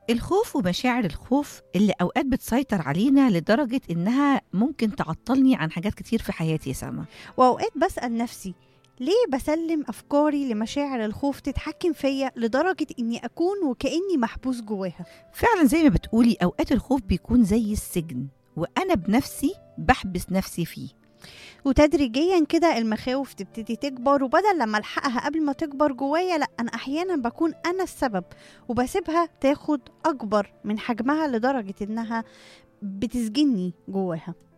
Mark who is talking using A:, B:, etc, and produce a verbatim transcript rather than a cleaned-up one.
A: الخوف ومشاعر الخوف اللي أوقات بتسيطر علينا لدرجة إنها ممكن تعطلني عن حاجات كتير في حياتي يا سما.
B: وأوقات بسأل نفسي، ليه بسلم أفكاري لمشاعر الخوف تتحكم فيا لدرجة إني أكون وكأني محبوس جواها؟
A: فعلا زي ما بتقولي أوقات الخوف بيكون زي السجن وأنا بنفسي بحبس نفسي فيه.
B: وتدريجيا كده المخاوف تبتدي تكبر، وبدل لما ألحقها قبل ما تكبر جوايا، لأ، أنا أحيانا بكون أنا السبب وبسيبها تاخد أكبر من حجمها لدرجة إنها بتسجني جواها.